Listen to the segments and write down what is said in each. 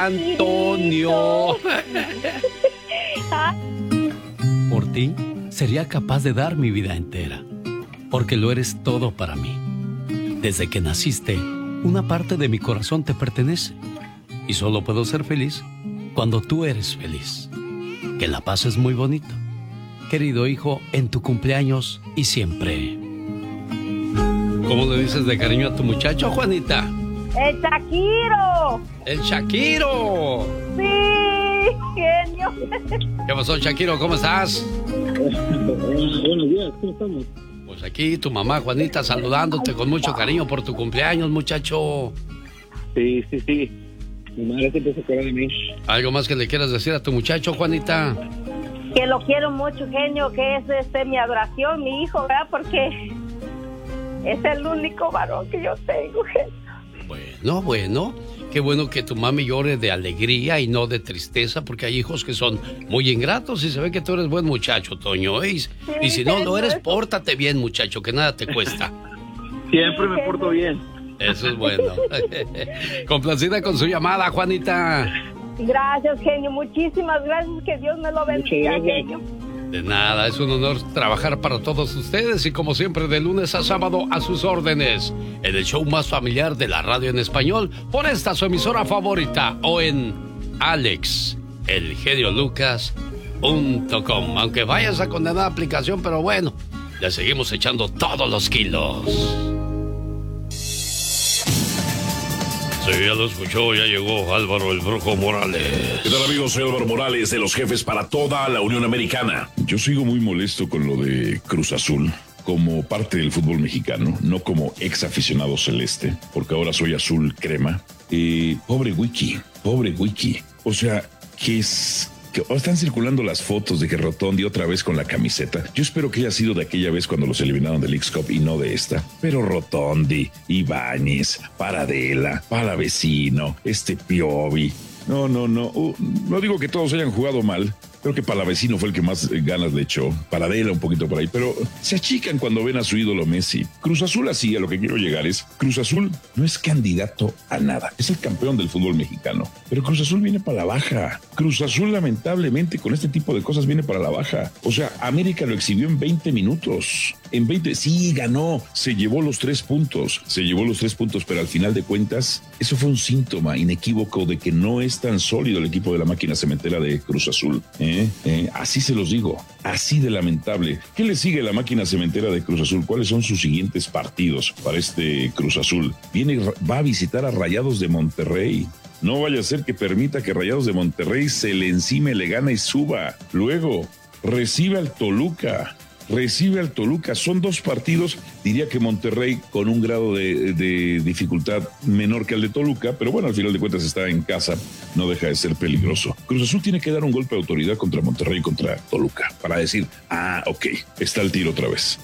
Antonio. Por ti, sería capaz de dar mi vida entera, porque lo eres todo para mí. Desde que naciste, una parte de mi corazón te pertenece, y solo puedo ser feliz cuando tú eres feliz. Que la pases muy bonito, querido hijo, en tu cumpleaños y siempre. ¿Cómo le dices de cariño a tu muchacho, Juanita? ¡El Shakiro! ¡El Shakiro! ¡Sí! ¡Genio! ¿Qué pasó, Shakiro? ¿Cómo estás? Buenos días, ¿cómo estamos? Pues aquí tu mamá, Juanita, saludándote con mucho cariño por tu cumpleaños, muchacho. Sí. Mi madre siempre se acuerda de mí. ¿Algo más que le quieras decir a tu muchacho, Juanita? Que lo quiero mucho, genio, que es mi adoración, mi hijo, ¿verdad? Porque es el único varón que yo tengo, genio. Bueno. Qué bueno que tu mami llore de alegría y no de tristeza, porque hay hijos que son muy ingratos y se ve que tú eres buen muchacho, Toño. Y si no lo eres, pórtate bien, muchacho, que nada te cuesta. Siempre me porto bien. Eso es bueno. Complacida con su llamada, Juanita. Gracias, genio. Muchísimas gracias. Que Dios me lo bendiga, genio. De nada, es un honor trabajar para todos ustedes y como siempre de lunes a sábado a sus órdenes en el show más familiar de la radio en español por esta su emisora favorita o en alexelgeniolucas.com. Aunque vayas a condenar la aplicación, pero bueno, le seguimos echando todos los kilos. Sí, ya lo escuchó, ya llegó Álvaro el Brujo Morales. ¿Qué tal, amigos? Soy Álvaro Morales, de los jefes para toda la Unión Americana. Yo sigo muy molesto con lo de Cruz Azul, como parte del fútbol mexicano, no como ex aficionado celeste, porque ahora soy azul crema. Pobre Wiki. O sea, están circulando las fotos de que Rotondi otra vez con la camiseta. Yo espero que haya sido de aquella vez cuando los eliminaron del Leagues Cup y no de esta. Pero Rotondi, Ibáñez, Paradela, Palavecino, Piovi. No. No digo que todos hayan jugado mal. Creo que Palavecino fue el que más ganas le echó. Paradela un poquito por ahí, pero se achican cuando ven a su ídolo Messi. Cruz Azul así, a lo que quiero llegar es, Cruz Azul no es candidato a nada. Es el campeón del fútbol mexicano. Pero Cruz Azul viene para la baja. Cruz Azul lamentablemente con este tipo de cosas viene para la baja. O sea, América lo exhibió en 20 minutos. Sí, ganó. Se llevó los 3 puntos. Pero al final de cuentas, eso fue un síntoma inequívoco de que no es tan sólido el equipo de la máquina cementera de Cruz Azul. Así se los digo, así de lamentable. ¿Qué le sigue a la máquina cementera de Cruz Azul? ¿Cuáles son sus siguientes partidos para Cruz Azul? Va a visitar a Rayados de Monterrey. No vaya a ser que permita que Rayados de Monterrey se le encime, le gane y suba. Luego, recibe al Toluca. Son 2 partidos, diría que Monterrey con un grado de dificultad menor que el de Toluca, pero bueno, al final de cuentas está en casa, no deja de ser peligroso. Cruz Azul tiene que dar un golpe de autoridad contra Monterrey y contra Toluca, para decir, ok, está el tiro otra vez.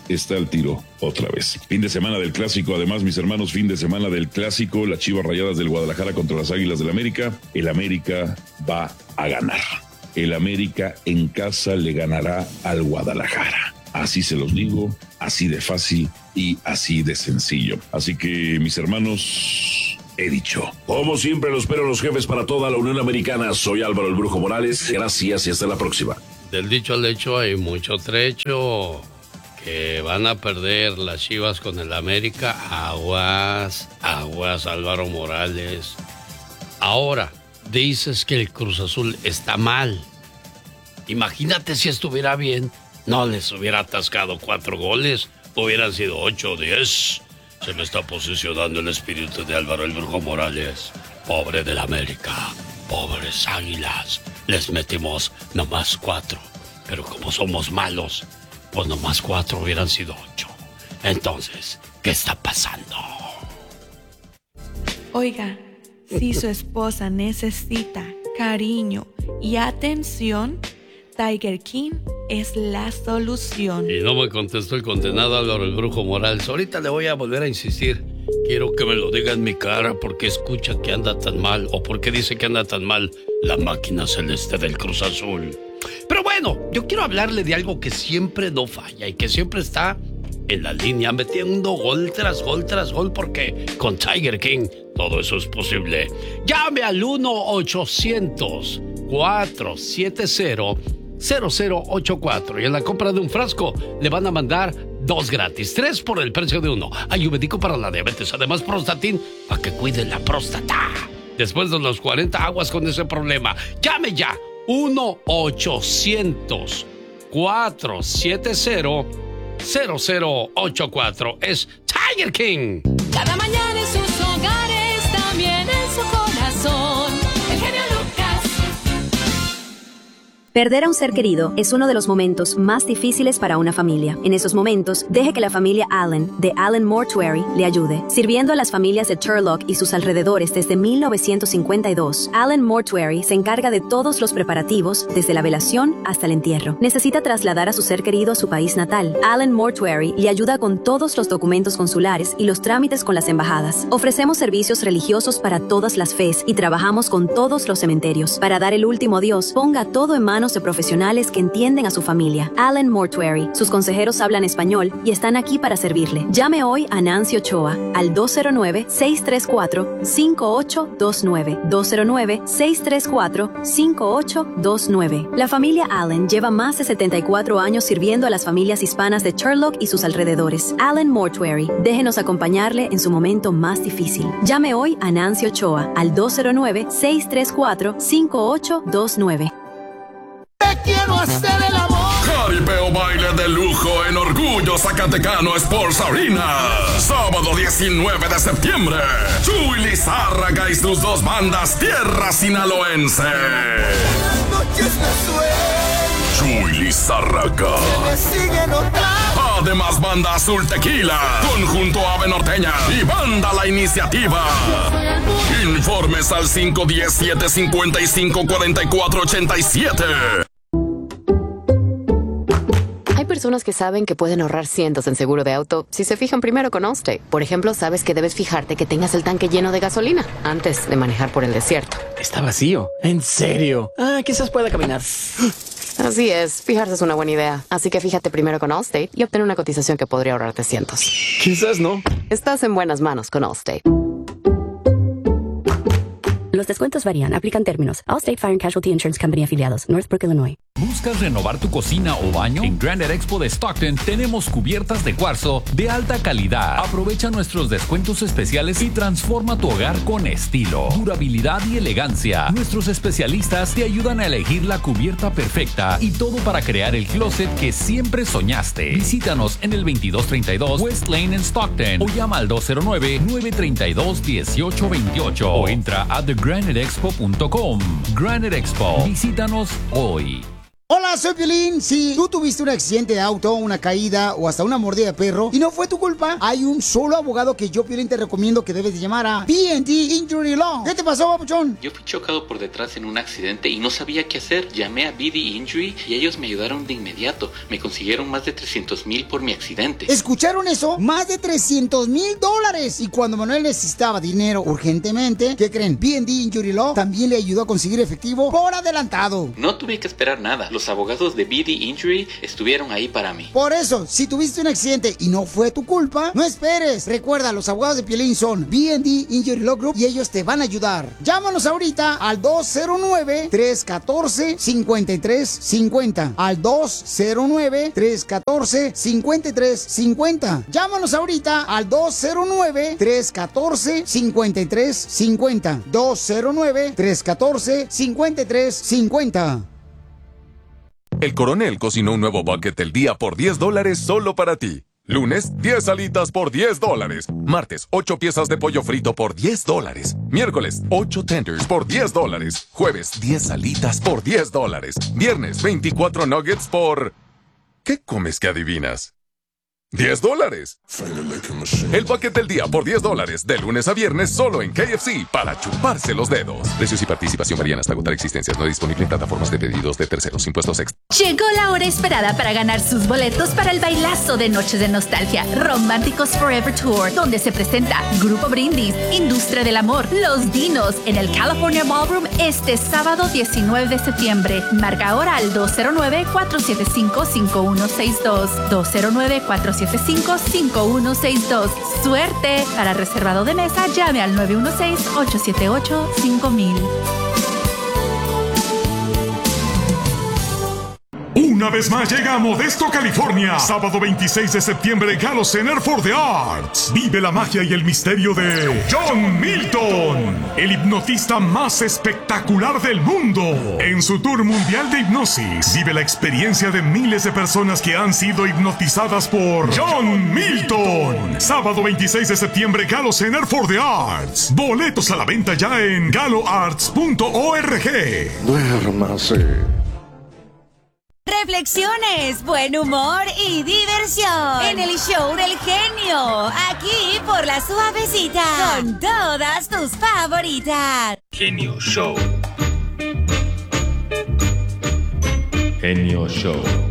Fin de semana del Clásico, además, mis hermanos, fin de semana del Clásico, las Chivas Rayadas del Guadalajara contra las Águilas del América. El América va a ganar. El América en casa le ganará al Guadalajara. Así se los digo, así de fácil y así de sencillo. Así que, mis hermanos, he dicho. Como siempre, los espero los jefes para toda la Unión Americana. Soy Álvaro el Brujo Morales. Gracias y hasta la próxima. Del dicho al hecho hay mucho trecho. Que van a perder las Chivas con el América. Aguas, Álvaro Morales. Ahora, dices que el Cruz Azul está mal. Imagínate si estuviera bien. No les hubiera atascado 4 goles, hubieran sido 8 o 10. Se me está posicionando el espíritu de Álvaro el Brujo Morales. Pobre del América, pobres Águilas. Les metimos nomás 4. Pero como somos malos, pues nomás 4 hubieran sido 8. Entonces, ¿qué está pasando? Oiga, si su esposa necesita cariño y atención, Tiger King es la solución. Y no me contestó el condenado Álvaro el Brujo Morales. Ahorita le voy a volver a insistir. Quiero que me lo diga en mi cara porque escucha que anda tan mal o porque dice que anda tan mal la máquina celeste del Cruz Azul. Pero bueno, yo quiero hablarle de algo que siempre no falla y que siempre está en la línea, metiendo gol tras gol tras gol, porque con Tiger King todo eso es posible. Llame al 1-800-470-0084 y en la compra de un frasco le van a mandar 2 gratis, 3 por el precio de 1. Ayurvédico para la diabetes, además Prostatin para que cuide la próstata. Después de los 40, aguas con ese problema. Llame ya, 1-800-470-0084. Es Tiger King. Cada mañana en sus hogares, también en su corazón, el genio Lucas. Perder a un ser querido es uno de los momentos más difíciles para una familia. En esos momentos, deje que la familia Allen, de Allen Mortuary, le ayude. Sirviendo a las familias de Turlock y sus alrededores desde 1952, Allen Mortuary se encarga de todos los preparativos, desde la velación hasta el entierro. ¿Necesita trasladar a su ser querido a su país natal? Allen Mortuary le ayuda con todos los documentos consulares y los trámites con las embajadas. Ofrecemos servicios religiosos para todas las fes y trabajamos con todos los cementerios. Para dar el último adiós, ponga todo en manos de profesionales que entienden a su familia. Allen Mortuary. Sus consejeros hablan español y están aquí para servirle. Llame hoy a Nancy Ochoa al 209-634-5829. 209-634-5829. La familia Allen lleva más de 74 años sirviendo a las familias hispanas de Turlock y sus alrededores. Allen Mortuary. Déjenos acompañarle en su momento más difícil. Llame hoy a Nancy Ochoa al 209-634-5829. Quiero hacer el amor. Jaripeo baile de lujo en Orgullo Zacatecano Sports Arena. Sábado 19 de septiembre. Chuy Lizárraga y sus 2 bandas Tierra Sinaloense. Las noches me sueño. Chuy Lizárraga. Me sigue notando. Además, Banda Azul Tequila, Conjunto Ave Norteña y Banda La Iniciativa. Informes al 517-755-4487. Hay personas que saben que pueden ahorrar cientos en seguro de auto si se fijan primero con Allstate. Por ejemplo, sabes que debes fijarte que tengas el tanque lleno de gasolina antes de manejar por el desierto. Está vacío. ¿En serio? Quizás pueda caminar. Así es, fijarse es una buena idea. Así que fíjate primero con Allstate y obtén una cotización que podría ahorrarte cientos. Quizás no. Estás en buenas manos con Allstate. Los descuentos varían. Aplican términos. Allstate Fire and Casualty Insurance Company afiliados. Northbrook, Illinois. ¿Buscas renovar tu cocina o baño? En Granite Expo de Stockton tenemos cubiertas de cuarzo de alta calidad. Aprovecha nuestros descuentos especiales y transforma tu hogar con estilo, durabilidad y elegancia. Nuestros especialistas te ayudan a elegir la cubierta perfecta y todo para crear el closet que siempre soñaste. Visítanos en el 2232 West Lane en Stockton o llama al 209-932-1828 o entra a thegraniteexpo.com. Granite Expo. Visítanos hoy. Hola, soy Piolín. Si tú tuviste un accidente de auto, una caída o hasta una mordida de perro y no fue tu culpa, hay un solo abogado que yo, Piolín, te recomiendo que debes de llamar a B&D Injury Law. ¿Qué te pasó, papuchón? Yo fui chocado por detrás en un accidente y no sabía qué hacer. Llamé a B&D Injury y ellos me ayudaron de inmediato. Me consiguieron más de $300,000 por mi accidente. ¿Escucharon eso? Más de $300,000. Y cuando Manuel necesitaba dinero urgentemente, ¿qué creen? B&D Injury Law también le ayudó a conseguir efectivo por adelantado. No tuve que esperar nada. Los abogados de B&D Injury estuvieron ahí para mí. Por eso, si tuviste un accidente y no fue tu culpa, no esperes. Recuerda, los abogados de Piolín son B&D Injury Law Group y ellos te van a ayudar. Llámanos ahorita al 209-314-5350. Al 209-314-5350. Llámanos ahorita al 209-314-5350. 209-314-5350. El Coronel cocinó un nuevo bucket del día por $10 solo para ti. Lunes, 10 alitas por $10. Martes, 8 piezas de pollo frito por $10. Miércoles, 8 tenders por $10. Jueves, 10 alitas por $10. Viernes, 24 nuggets por... ¿Qué comes que adivinas? $10. El bucket del día por $10, de lunes a viernes solo en KFC, para chuparse los dedos. Precios y participación varían hasta agotar existencias. No disponible en plataformas de pedidos de terceros. Impuestos extra. Llegó la hora esperada para ganar sus boletos para el bailazo de Noches de Nostalgia, Románticos Forever Tour, donde se presenta Grupo Brindis, Industria del Amor, Los Dinos, en el California Ballroom este sábado 19 de septiembre. Marca ahora al 209-475-5162. 209-475-5162. 875-5162. ¡Suerte! Para reservado de mesa, llame al 916-878-5000. Una vez más llega a Modesto, California. Sábado 26 de septiembre, Gallo Center for the Arts. Vive la magia y el misterio de John Milton, el hipnotista más espectacular del mundo. En su tour mundial de hipnosis, vive la experiencia de miles de personas que han sido hipnotizadas por John Milton. Sábado 26 de septiembre, Gallo Center for the Arts. Boletos a la venta ya en galloarts.org. Duérmase. Reflexiones, buen humor y diversión en el show del genio, aquí por La Suavecita, con todas tus favoritas. Genio Show. Genio Show.